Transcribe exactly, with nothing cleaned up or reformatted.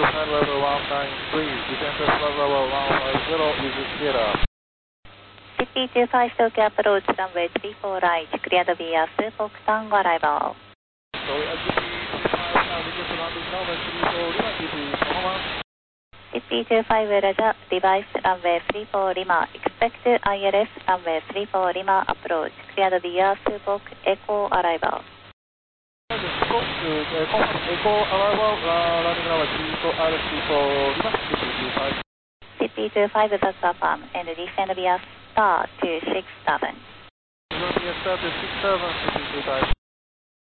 flight level one nine three, descent to flight level one five zero is clear. C P two five Tokyo approach runway three four right, cleared via Supok Tango arrival. Sorry, uh, C P two five, uh, request landing runway three four Lima, this is Tohoman. C P two five Roger, device runway three four Lima, expect I L S runway three four Lima approach, cleared via Supok Echo arrival. Supok, uh, confirm Echo arrival, uh, landing runway three four R three four Lima, C P two five. C P two five that's affirm and descend via star two six seven. Via star two six seven, C P two five.